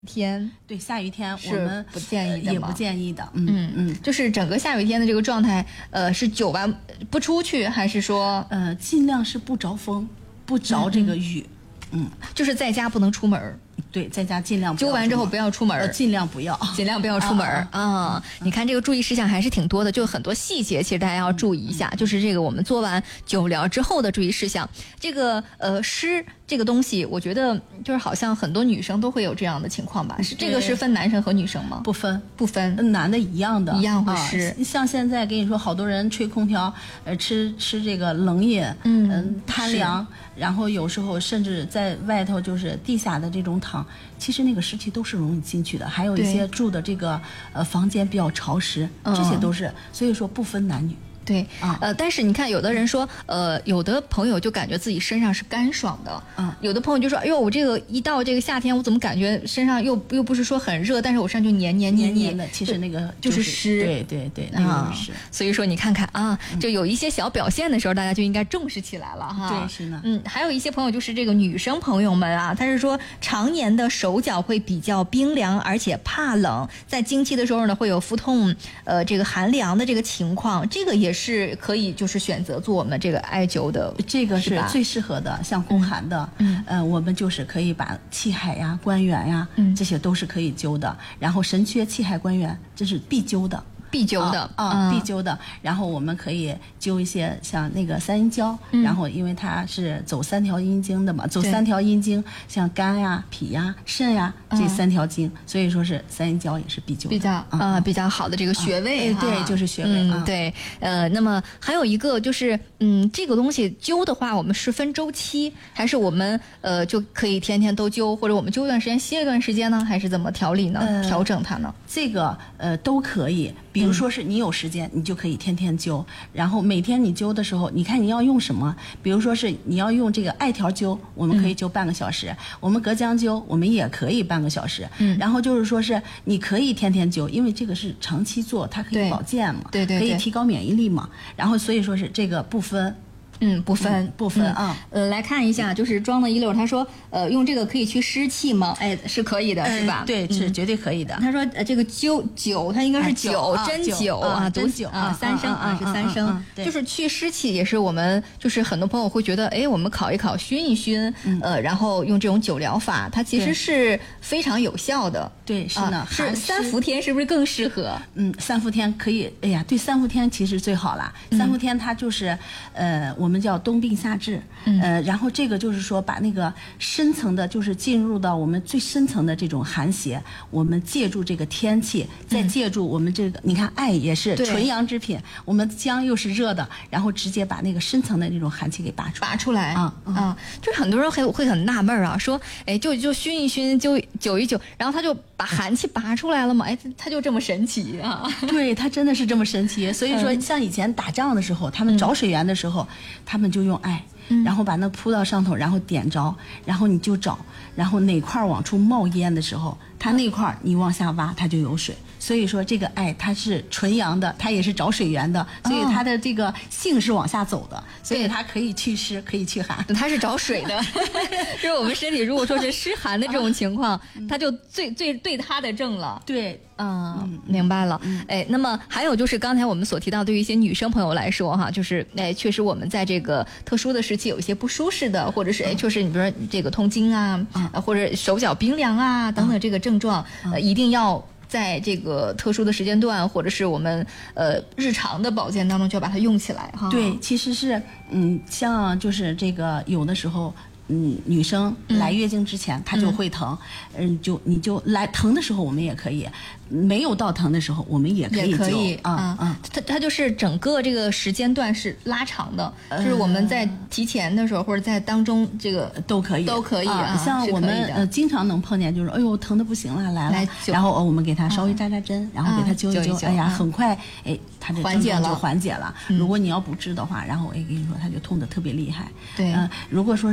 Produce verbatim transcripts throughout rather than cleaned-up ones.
天对，下雨天我们不建议的、呃、 也不建议的。嗯嗯嗯，就是整个下雨天的这个状态，呃，是久完不出去，还是说呃尽量是不着风，不着这个雨。嗯, 嗯， 就是在家不能出门。 对，在家尽量揪完之后不要出门， 呃、尽量不要， 尽量不要出门啊、哦哦！你看这个注意事项还是挺多的，就很多细节，其实大家要注意一下。嗯、就是这个我们做完酒疗之后的注意事项。这个呃湿这个东西，我觉得就是好像很多女生都会有这样的情况吧？是这个是分男生和女生吗？ 不分， 不分， 男的一样的， 一样会湿、 啊。像现在跟你说，好多人吹空调，呃，吃吃这个冷饮， 嗯， 呃、贪凉，然后有时候甚至在外头就是地下的这种躺。其实那个湿气都是容易进去的，还有一些住的这个呃房间比较潮湿，这些都是，嗯、所以说不分男女。 对，啊，呃，但是你看，有的人说，呃，有的朋友就感觉自己身上是干爽的， 嗯， 有的朋友就说，哎呦，我这个一到这个夏天，我怎么感觉身上又又不是说很热，但是我身上就黏黏腻腻的，其实那个就是、就是湿， 对对对，那个是湿、啊。 所以说你看看啊，就有一些小表现的时候，大家就应该重视起来了哈。 对，是呢。 嗯，还有一些朋友就是这个女生朋友们啊，她是说常年的手脚会比较冰凉，而且怕冷，在经期的时候呢会有腹痛，呃，这个寒凉的这个情况，这个也是可以。就是选择做我们这个艾灸的， 这个是最适合的。像宫寒的， 嗯， 呃，我们就是可以把气海呀、关元呀， 嗯， 这些都是可以灸的。然后神阙、气海、关元，这是必灸的。 必灸的啊、 啊， 必灸的。然后我们可以灸一些像那个三阴交， 嗯、 然后因为它是走三条阴经的嘛，走三条阴经，像肝呀、脾呀、肾呀这三条经，嗯、所以说是三阴交也是必灸的， 比较啊、呃、比较好的这个穴位， 啊、对，就是穴位。 嗯， 啊、 对，呃，那么还有一个就是，嗯，这个东西灸的话，我们是分周期，还是我们呃就可以天天都灸，或者我们灸一段时间歇一段时间呢，还是怎么调理呢？呃、调整它呢？ 这个呃都可以。比如说是你有时间，嗯、你就可以天天灸，然后每天你灸的时候，你看你要用什么？比如说是你要用这个艾条灸，我们可以灸半个小时；嗯、我们隔姜灸，我们也可以半个小时。 嗯， 然后就是说是你可以天天灸，因为这个是长期做，它可以保健嘛， 对对对， 可以提高免疫力嘛。然后所以说是这个不分。 嗯，不分、 嗯、不分啊、 嗯。呃，来看一下，就是装的一溜，他说，呃，用这个可以去湿气吗？哎，是可以的， 呃、 是吧？ 对，是、嗯、绝对可以的。 他说，呃，这个灸灸，它应该是灸， 啊、 针灸啊， 针灸啊，三声啊，是三声，就是去湿气，也是我们就是很多朋友会觉得，哎，我们烤一烤，熏一熏， 嗯、 呃，然后用这种灸疗法，它其实是非常有效的。 对，是呢， 啊、是三伏天是不是更适合？ 嗯，三伏天可以，哎呀，对，三伏天其实最好啦。 嗯、 三伏天它就是，呃，我们叫冬病夏治， 嗯、 呃，然后这个就是说把那个深层的，就是进入到我们最深层的这种寒邪，我们借助这个天气，再借助我们这个，嗯、你看艾也是纯阳之品，我们姜又是热的，然后直接把那个深层的那种寒气给拔出来， 拔出来啊啊、嗯！就是很多人会会很纳闷啊，说，哎，就就熏一熏，就灸一灸，然后他就把寒气拔出来了嘛？哎，他就这么神奇啊？ 对，他真的是这么神奇。所以说，像以前打仗的时候，他们找水源的时候，他们就用艾。然后把那铺到上头，然后点着，然后你就找，然后哪块往出冒烟的时候，它那块你往下挖，它就有水。所以说这个艾它是纯阳的，它也是找水源的，所以它的这个性是往下走的，所以它可以祛湿，可以祛寒。 它是找水的，就是我们身体如果说是湿寒的这种情况，它就最最对它的症了。 对。 嗯， 嗯明白了。 嗯、 哎，那么还有就是刚才我们所提到，对于一些女生朋友来说，哈，就是哎，确实我们在这个特殊的时期有一些不舒适的，或者是哎，确实你比如说这个痛经啊， 嗯、 或者手脚冰凉啊等等这个症状， 嗯、 呃，一定要在这个特殊的时间段，或者是我们呃日常的保健当中，就要把它用起来哈。 对，其实是嗯，像就是这个有的时候。嗯，女生来月经之前，嗯、她就会疼，嗯，就你就来疼的时候，我们也可以；没有到疼的时候，我们也可以灸啊啊。它它就是整个这个时间段是拉长的，呃、就是我们在提前的时候或者在当中这个都可以都可以啊。 像我们呃经常能碰见，就是哎呦疼的不行了来了， 来然后我们给她稍微扎扎针，然后给她灸一灸，哎呀很快哎她这缓解了就缓解了。如果你要不治的话，然后我也跟你说，她就痛得特别厉害。 对， 嗯，如果说是你已经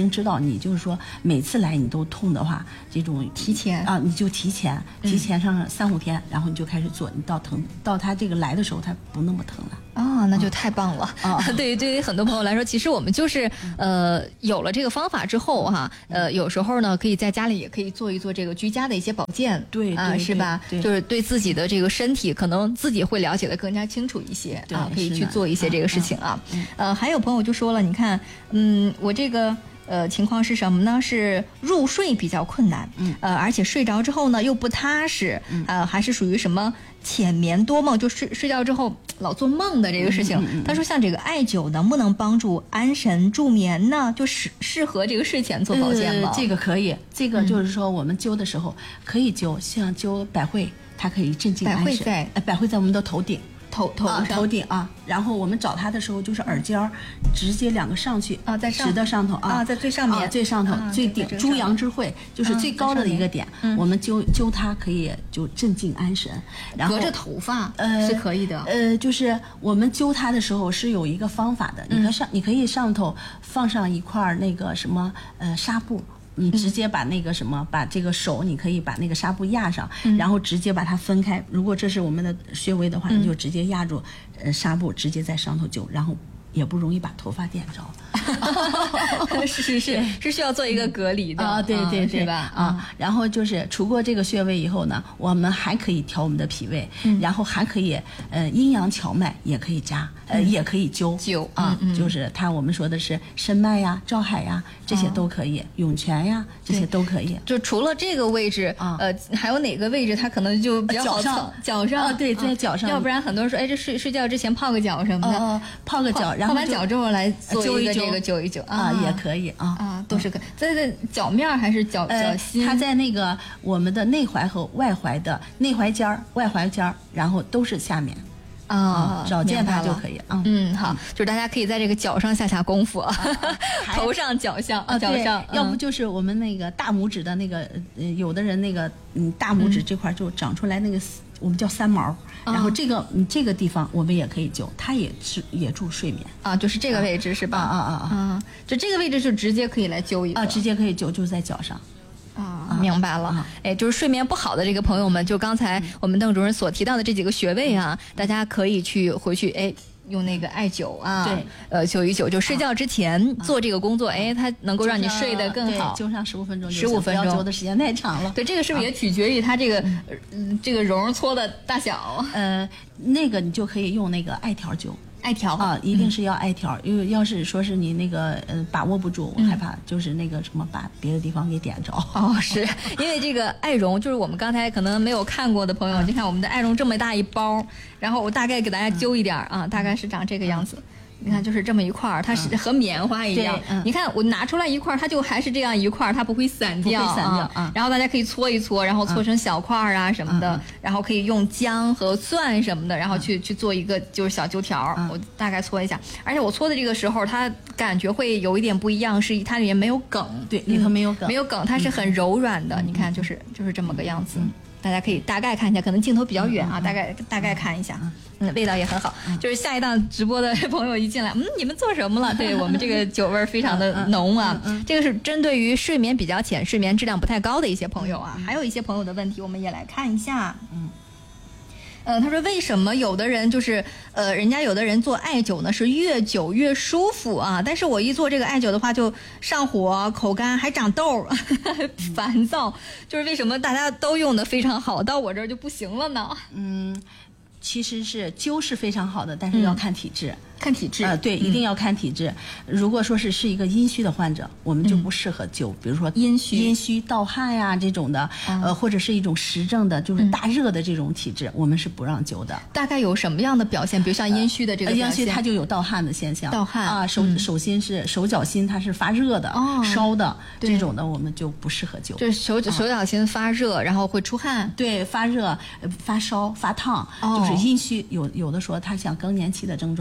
经知道你就是说每次来你都痛的话，这种提前啊，你就提前提前上三五天，然后你就开始做，你到疼到他这个来的时候，他不那么疼了。 哦，那就太棒了！啊、哦，对于对于很多朋友来说，其实我们就是呃有了这个方法之后哈，呃有时候呢可以在家里也可以做一做这个居家的一些保健， 对啊、呃、是吧？就是对自己的这个身体可能自己会了解的更加清楚一些啊，可以去做一些这个事情啊。嗯、呃，还有朋友就说了，你看，嗯，我这个。呃，情况是什么呢？是入睡比较困难，嗯，呃，而且睡着之后呢又不踏实，嗯，呃，还是属于什么浅眠多梦，就睡睡觉之后老做梦的这个事情。嗯嗯嗯、他说，像这个艾灸能不能帮助安神助眠呢？就适适合这个睡前做保健吗？ 呃、这个可以，这个就是说我们灸的时候可以灸，像灸百会，它可以镇静安神。百会在，呃，百会在我们的头顶。 头头上、 啊、头顶啊，然后我们找它的时候就是耳尖儿，直接两个上去啊，在上直的上头啊， 啊在最上面、 啊、最上头、 啊、 最顶，诸阳之会就是最高的一个点， 嗯、 我们灸灸它可以就镇静安神，然后隔着头发呃是可以的， 呃，就是我们灸它的时候是有一个方法的， 嗯、 你可上你可以上头放上一块那个什么呃纱布。你直接把那个什么，把这个手，你可以把那个纱布压上，嗯、然后直接把它分开。如果这是我们的穴位的话，嗯、你就直接压住，呃，纱布直接在上头灸，然后也不容易把头发点着。 是是是，是需要做一个隔离的啊，对对对， 是吧？ 啊，然后就是除过这个穴位以后呢，我们还可以调我们的脾胃， 嗯、 然后还可以呃阴阳荞脉也可以扎，呃、嗯、也可以灸灸啊，嗯、就是它我们说的是申脉呀、照海呀这些都可以，哦、涌泉呀这些都可以。 就除了这个位置， 啊、 呃，还有哪个位置它可能就比较好上脚上？ 啊，对，在脚上。 要不然很多人说，哎，这睡睡觉之前泡个脚什么的， 哦，泡个脚，然后泡完脚之后来做一个这个灸一灸啊，也可以啊啊，都是可以。在在脚面还是脚脚心？ 它在那个我们的内踝和外踝的内踝尖儿、外踝尖儿，然后都是下面。 啊， 找见它就可以啊。 嗯，好，就是大家可以在这个脚上下下功夫，啊、头上、脚下、 啊， 脚上， 要不就是我们那个大拇指的那个，呃，有的人那个，嗯，大拇指这块就长出来那个，我们叫三毛， 嗯、 然后这个，嗯，这个地方我们也可以灸，它也是也助睡眠啊，就是这个位置是吧？ 啊啊啊啊，就这个位置就直接可以来灸一个啊，直接可以灸，就在脚上。 啊，明白了。啊、哎，就是睡眠不好的这个朋友们，就刚才我们邓主任所提到的这几个穴位啊，嗯、大家可以去回去哎。用那个艾灸啊， 对， 呃，灸一灸，就睡觉之前做这个工作，啊、哎，它能够让你睡得更好。 灸上十五分钟， 十五分钟， 不要灸的时间太长了。 对，这个是不是也取决于它这个、啊、呃这个绒搓的大小？ 呃，那个你就可以用那个艾条灸。 艾条啊，一定是要艾条，因为要是说是你那个呃把握不住，我害怕就是那个什么把别的地方给点着。 哦，是因为这个艾绒，就是我们刚才可能没有看过的朋友，你看我们的艾绒这么大一包，然后我大概给大家揪一点啊，大概是长这个样子。你看，就是这么一块儿，它是和棉花一样。 嗯、 你看，我拿出来一块儿，它就还是这样一块儿，它不会散掉， 不会散掉。啊嗯、然后大家可以搓一搓，然后搓成小块儿啊什么的， 嗯、 然后可以用姜和蒜什么的，然后去、嗯、去做一个就是小灸条。嗯、我大概搓一下，而且我搓的这个时候，它感觉会有一点不一样，是它里面没有梗， 对，里头没有梗， 没有梗，它是很柔软的。 嗯、 你看，就是就是这么个样子。 嗯大家可以大概看一下，可能镜头比较远啊，嗯、大概大概看一下，嗯，味道也很好。嗯、就是下一档直播的朋友一进来，嗯，你们做什么了？对我们这个酒味非常的浓啊。 嗯嗯嗯、 这个是针对于睡眠比较浅、睡眠质量不太高的一些朋友啊，嗯、还有一些朋友的问题，我们也来看一下。嗯。呃，他说为什么有的人就是呃，人家有的人做艾灸呢是越久越舒服啊，但是我一做这个艾灸的话就上火、口干，还长痘、烦躁，就是为什么大家都用的非常好，到我这儿就不行了呢？ 嗯，其实是灸是非常好的，但是要看体质。 嗯看体质啊、呃，对，一定要看体质。嗯、如果说是是一个阴虚的患者，我们就不适合灸，嗯、比如说阴虚、 阴虚盗汗呀这种的，嗯、呃，或者是一种实症的，就是大热的这种体质，嗯、我们是不让灸的。 大概有什么样的表现？比如像阴虚的这个表现， 呃、阴虚它就有盗汗的现象， 盗汗啊，手、嗯、手心是手脚心，它是发热的、 哦、 烧的这种的，我们就不适合灸。 就是手手脚心发热，啊、然后会出汗， 对，发热、发烧、发烫，哦、就是阴虚。有有的说他像更年期的症状的这种。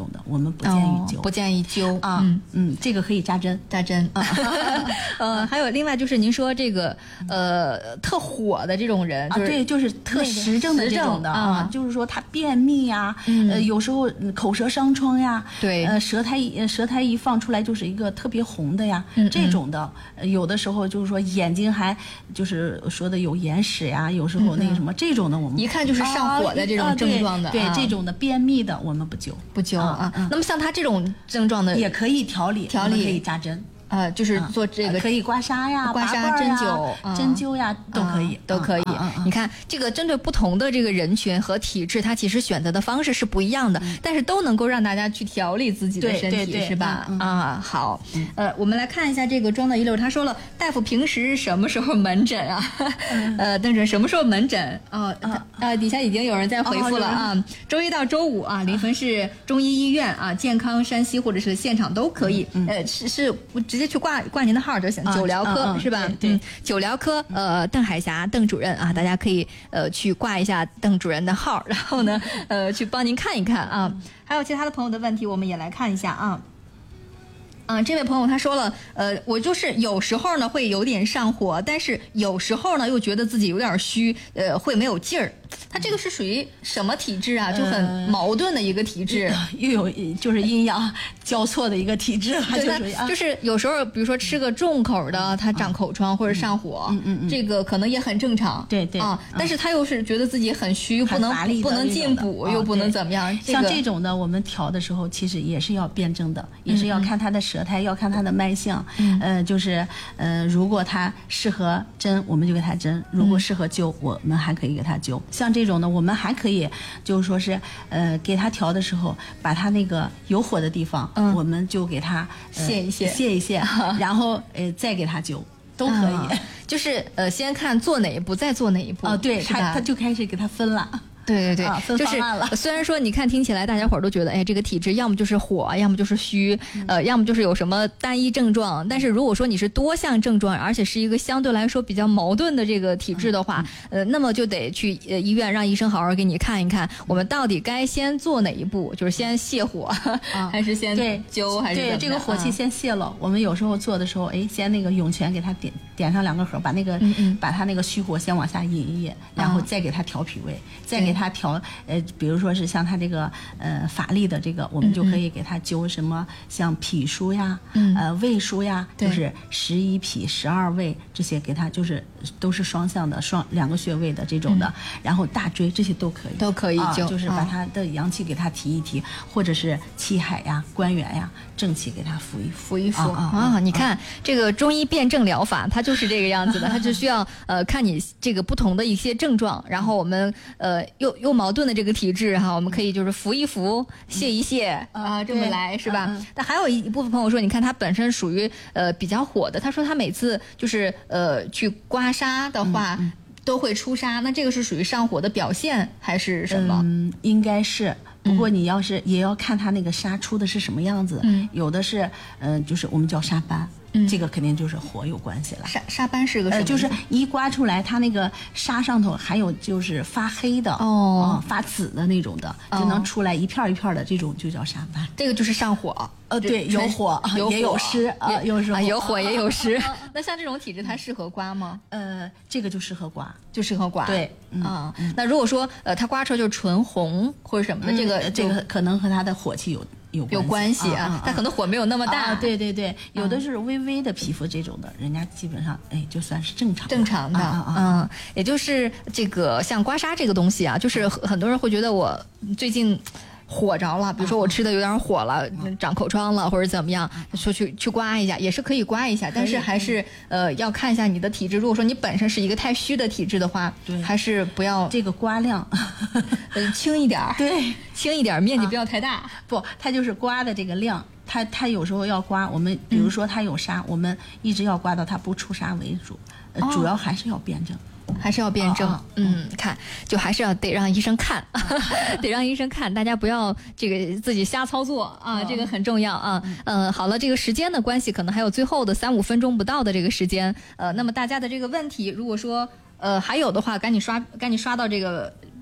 种的，我们不建议灸， 哦、不建议灸啊。嗯, 嗯，这个可以扎针， 扎针。呃，还有另外就是您说这个呃特火的这种人，就是、 啊，对，就是特实症的这种的啊、嗯，就是说他便秘呀，嗯、呃，有时候口舌伤疮呀， 对， 呃，舌苔舌苔一放出来就是一个特别红的呀，嗯嗯这种的，有的时候就是说眼睛还就是说的有眼屎呀，有时候那个什么、嗯、这种的我们一看就是上火的这种症状的， 啊、对, 对、啊、这种的便秘的我们不灸不灸啊、嗯。那么像他这种症状的也可以调理， 调理可以扎针。 呃，就是做这个、 啊、可以刮痧呀、 刮痧、针灸、 嗯、针灸呀，都可以， 嗯、都可以、 嗯嗯嗯。 你看，这个针对不同的这个人群和体质，它其实选择的方式是不一样的，嗯、但是都能够让大家去调理自己的身体， 对对对是吧？ 嗯嗯、 啊，好，呃，我们来看一下这个庄道一溜，他说了，大夫平时什么时候门诊啊？嗯、呃，邓主任什么时候门诊？哦，啊、呃，底下已经有人在回复了啊，哦、周一到周五啊，临汾市中医医院啊，健康山西或者是现场都可以，嗯、呃，是是直接去挂挂您的号就行，灸疗科、 嗯嗯、 是吧？ 对， 嗯，灸疗科呃邓海霞邓主任啊，大家可以呃去挂一下邓主任的号，然后呢呃去帮您看一看啊。还有其他的朋友的问题，我们也来看一下啊。嗯，这位朋友他说了，呃，我就是有时候呢会有点上火，但是有时候呢又觉得自己有点虚，呃，会没有劲儿。他这个是属于什么体质啊？就很矛盾的一个体质， 呃、又有就是阴阳交错的一个体质， 对，就属于、啊、就是有时候比如说吃个重口的，他长口疮或者上火， 嗯嗯嗯， 这个可能也很正常， 对对啊，但是他又是觉得自己很虚，不能不能进补，又不能怎么样。 像这种的，我们调的时候其实也是要辩证的，也是要看他的舌苔，要看他的脉象，嗯，呃，就是呃，如果他适合针，我们就给他针；如果适合灸，我们还可以给他灸。像这种呢，我们还可以就是说是呃，给他调的时候，把他那个有火的地方，嗯、我们就给他、 呃、泄一泄， 泄一泄，然后呃再给他灸，都可以。 啊、就是呃，先看做哪一步，再做哪一步。 哦，对，他他就开始给他分了。 对对对， 啊、 就是虽然说你看听起来大家伙儿都觉得，哎，这个体质要么就是火，要么就是虚，嗯、呃，要么就是有什么单一症状。但是如果说你是多项症状，而且是一个相对来说比较矛盾的这个体质的话，嗯、呃，那么就得去呃医院让医生好好给你看一看，我们到底该先做哪一步，就是先泻火，啊、还是先灸，还是对这个火气先泄了。我们有时候做的时候，哎，先那个涌泉给他点点上两个盒，把那个嗯嗯把他那个虚火先往下引一引，然后再给他调脾胃，再给他调呃，比如说是像他这个呃法力的这个，我们就可以给他灸什么像脾腧呀，嗯、呃胃腧呀，就是十一脾十二胃这些给他就是都是双向的双两个穴位的这种的，嗯、然后大椎这些都可以都可以灸、 啊，就是把他的阳气给他提一提，啊、或者是气海呀、关元呀正气给他扶一扶一扶啊啊！你看、啊、这个中医辩证疗法，它就是这个样子的，它就需要呃看你这个不同的一些症状，然后我们呃又又矛盾的这个体质哈，我们可以就是扶一扶、泄一泄啊、呃，这么来是吧？嗯、但还有一部分朋友说，你看他本身属于呃比较火的，他说他每次就是呃去刮痧的话。嗯嗯都会出痧，那这个是属于上火的表现还是什么？ 嗯，应该是。不过你要是、嗯、也要看它那个痧出的是什么样子，嗯、有的是，嗯、呃，就是我们叫痧斑。嗯，这个肯定就是火有关系了。 痧痧斑是个什么？ 呃，就是一刮出来，它那个痧上头还有就是发黑的哦、 呃，发紫的那种的，哦、就能出来一片一片的，这种就叫痧斑。 这个就是上火。 呃，对，有火， 有也有湿啊，有时候、 啊、有火也有湿。那像这种体质，它适合刮吗？ 呃，这个就适合刮， 就适合刮。 对， 啊、嗯嗯，那如果说呃，它刮出来就是纯红或者什么的， 嗯、 这个这个可能和它的火气有。有有关系啊，它、啊、可能火没有那么大。 啊、对对对，有的是微微的皮肤这种的，嗯、人家基本上哎就算是正常正常的。 啊啊嗯，也就是这个像刮痧这个东西啊，就是很多人会觉得我最近火着了，比如说我吃的有点火了，嗯、长口疮了或者怎么样，说去去刮一下也是可以刮一下，但是还是呃要看一下你的体质。如果说你本身是一个太虚的体质的话， 对， 还是不要这个刮量， 呃轻一点， 对， 轻一点，面积不要太大。啊、 不，它就是刮的这个量，它它有时候要刮，我们比如说它有痧，嗯、我们一直要刮到它不出痧为主，呃哦、主要还是要辩证。 还是要辩证， 哦、 嗯，看就还是要得让医生看，得让医生看，大家不要这个自己瞎操作啊，哦、这个很重要啊。嗯、呃，好了，这个时间的关系，可能还有最后的三五分钟不到的这个时间，呃，那么大家的这个问题，如果说呃还有的话，赶紧刷，赶紧刷到这个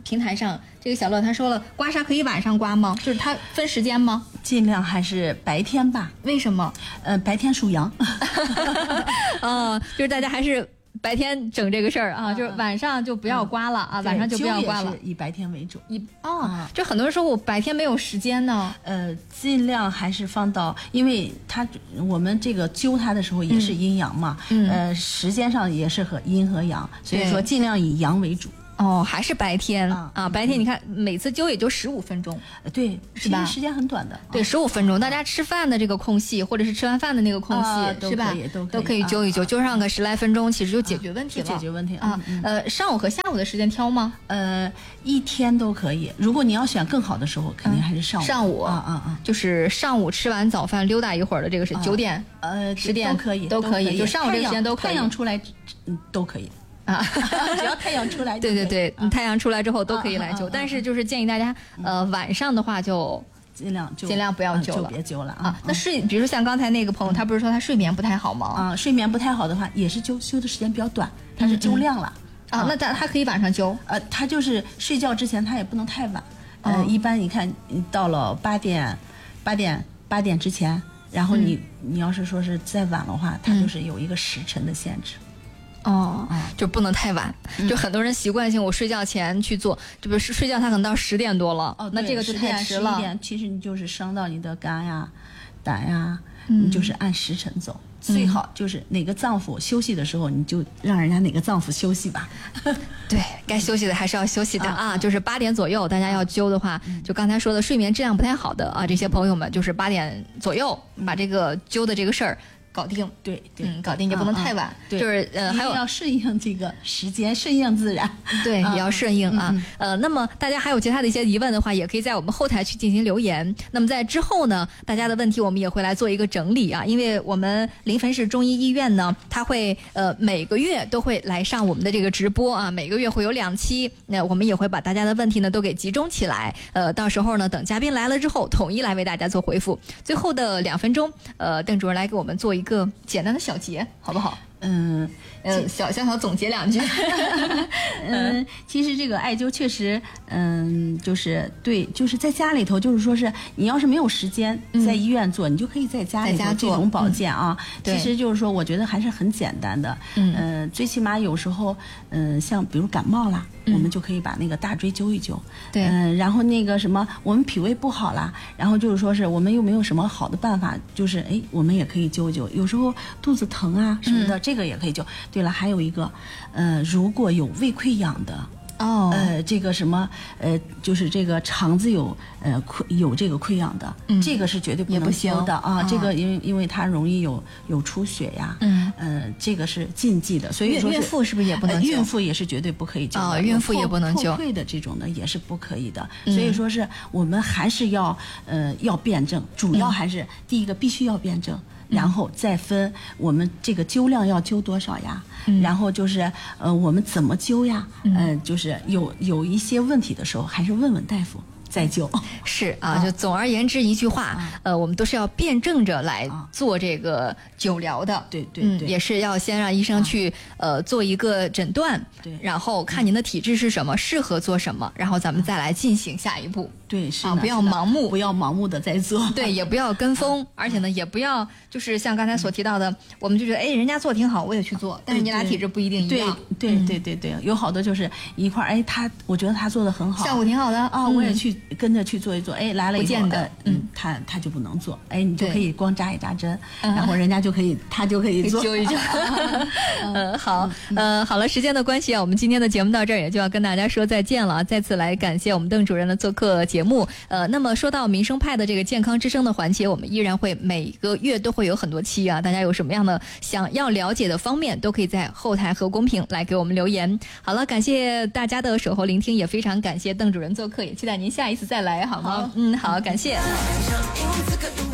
平台上，这个小乐他说了，刮痧可以晚上刮吗？就是它分时间吗？ 尽量还是白天吧。 为什么？ 呃，白天属阳。 啊，就是大家还是白天整这个事儿啊，就是晚上就不要刮了啊，晚上就不要刮了， 以白天为主。 以哦，就很多人说我白天没有时间呢。 呃，尽量还是放到，因为它我们这个灸它的时候也是阴阳嘛， 嗯、 呃，时间上也是和阴和阳，所以说尽量以阳为主。 哦，还是白天、 啊, 啊！白天你看，每次灸也就十五分钟， 对， 是吧？ 时间很短的， 对，十五分钟，大家吃饭的这个空隙，或者是吃完饭的那个空隙， 啊、 是吧？ 都都可以灸一灸，灸上个十来分钟，其实就解决问题了。 解决问题啊、嗯，呃，上午和下午的时间挑吗？ 呃，一天都可以。如果你要选更好的时候，肯定还是上午。 嗯、上午啊啊啊！ 就是上午吃完早饭溜达一会儿的这个是九点， 呃， 十点都可以， 都可以，就上午这个时间都可以。 太阳出来，嗯，都可以。 啊， 只要太阳出来， 对对对， 啊、 太阳出来之后都可以来灸，啊、但是就是建议大家，呃，晚上的话就尽量尽量不要灸了， 就别灸了啊。那睡，比如说像刚才那个朋友，他不是说他睡眠不太好吗？ 啊，睡眠不太好的话，也是灸灸的时间比较短，他是灸量了啊。那他他可以晚上灸？ 呃，他就是睡觉之前他也不能太晚，呃，一般你看到了八点，八点八点之前，然后你你要是说是再晚的话，它就是有一个时辰的限制。 哦，就不能太晚。嗯、就很多人习惯性，我睡觉前去做，这不是睡觉，他可能到十点多了。 哦， 那这个就太迟了。 十点，其实你就是伤到你的肝呀、胆呀，嗯、你就是按时辰走。嗯、最好就是哪个脏腑休息的时候，你就让人家哪个脏腑休息吧。 对，该休息的还是要休息的啊。 啊就是八点左右，大家要灸的话，嗯、就刚才说的睡眠质量不太好的啊，这些朋友们，就是八点左右把这个灸的这个事儿搞定， 对对， 嗯，搞定也不能太晚， 嗯嗯、 就是呃，还有要顺应这个时间，顺应自然， 对，也要顺应啊。 嗯、 呃，那么大家还有其他的一些疑问的话，也可以在我们后台去进行留言。那么在之后呢，大家的问题我们也会来做一个整理啊，因为我们临汾市中医医院呢，它会呃每个月都会来上我们的这个直播啊，每个月会有两期，那我们也会把大家的问题呢都给集中起来，呃，到时候呢等嘉宾来了之后，统一来为大家做回复。最后的两分钟，呃，邓主任来给我们做一个简单的小结，好不好？ 嗯， 呃，小小小总结两句。 嗯，其实这个艾灸确实，嗯，就是对，就是在家里头，就是说是你要是没有时间在医院做，嗯、你就可以在家里头这种保健啊。 嗯、 其实就是说，我觉得还是很简单的。嗯、呃，最起码有时候，嗯、呃，像比如感冒啦。嗯、我们就可以把那个大椎灸一灸， 对， 嗯、呃，然后那个什么，我们脾胃不好啦，然后就是说是我们又没有什么好的办法，就是哎，我们也可以灸一灸。有时候肚子疼啊什么的，嗯、这个也可以灸。对了，还有一个，呃，如果有胃溃疡的。 哦， 呃，这个什么，呃，就是这个肠子有呃溃有这个溃疡的， 嗯、 这个是绝对不能灸的啊。这个因为因为它容易有有出血呀， 嗯， 呃，这个是禁忌的，所以说孕妇是不是也不能灸？ 呃、孕妇也是绝对不可以灸的， 哦，孕妇也不能灸。 破溃的这种的也是不可以的，所以说是我们还是要呃要辩证，主要还是、嗯、第一个必须要辩证。然后再分我们这个灸量要灸多少呀？嗯、然后就是呃，我们怎么灸呀？嗯、呃，就是有有一些问题的时候，还是问问大夫再灸。 是啊，就总而言之一句话， 啊、 呃，我们都是要辩证着来做这个灸疗的。 对对对、 嗯，也是要先让医生去、啊、呃做一个诊断， 对， 然后看您的体质是什么，嗯、适合做什么，然后咱们再来进行下一步。 对，是啊，不要盲目， 不要盲目的在做， 对，也不要跟风，而且呢，也不要就是像刚才所提到的，我们就觉得哎，人家做挺好，我也去做，但是你俩体质不一定一样。 对对对对对，有好多就是一块哎，他我觉得他做的很好， 效果挺好的啊，我也去跟着去做一做，哎，来了以后， 不见得， 嗯，他他就不能做，哎，你就可以光扎一扎针，然后人家就可以，他就可以做灸一灸。嗯，好，呃，好了，时间的关系啊，我们今天的节目到这儿也就要跟大家说再见了，再次来感谢我们邓主任的做客节目，呃，那么。那么说到民生派的这个健康之声的环节，我们依然会每个月都会有很多期啊，大家有什么样的想要了解的方面，都可以在后台和公屏来给我们留言。好了，感谢大家的守候聆听，也非常感谢邓主任做客，也期待您下一次再来，好吗？好，嗯，好，感谢。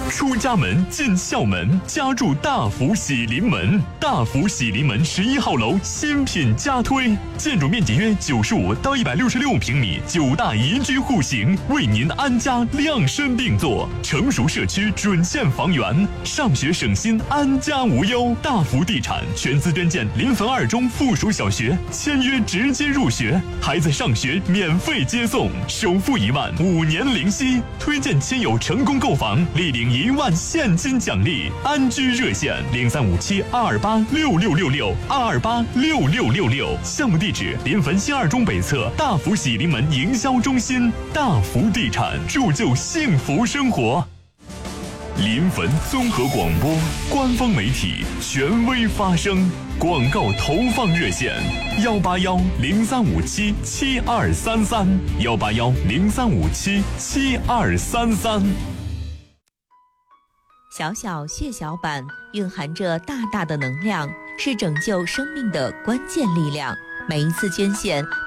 出家门进校门，家住大福喜临门。大福喜临门十一号楼新品加推，建筑面积约九十五到一百六十六平米，九大宜居户型，为您安家量身定做。成熟社区准现房源，上学省心，安家无忧。大福地产全资捐建临汾二中附属小学，签约直接入学，孩子上学免费接送，首付一万，五年零息。推荐亲友成功购房，立领一万现金奖励。安居热线零三五七二二八六六六六二二八六六六六。项目地址：临汾新二中北侧大福喜临门营销中心。大福地产，铸就幸福生活。临汾综合广播官方媒体，权威发声。广告投放热线：幺八幺零三五七七二三三，幺八幺零三五七七二三三。 小小血小板蕴含着大大的能量，是拯救生命的关键力量。每一次捐献